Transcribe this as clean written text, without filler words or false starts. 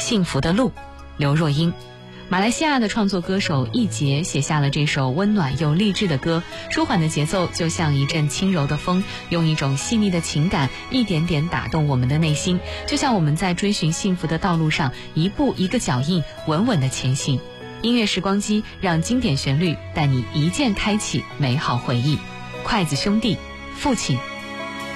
幸福的路，刘若英。马来西亚的创作歌手易杰写下了这首温暖又励志的歌，舒缓的节奏就像一阵轻柔的风，用一种细腻的情感一点点打动我们的内心，就像我们在追寻幸福的道路上一步一个脚印稳稳的前行。音乐时光机，让经典旋律带你一键开启美好回忆。筷子兄弟，父亲